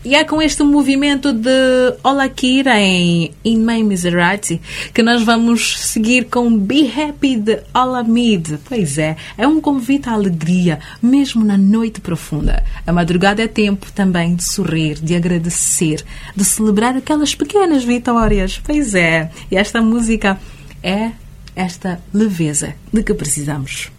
E é com este movimento de Ola Kira em In My Miserati que nós vamos seguir com Be Happy de Olamide. Pois é um convite à alegria, mesmo na noite profunda. A madrugada é tempo também de sorrir, de agradecer, de celebrar aquelas pequenas vitórias. Pois é, e esta música é esta leveza de que precisamos.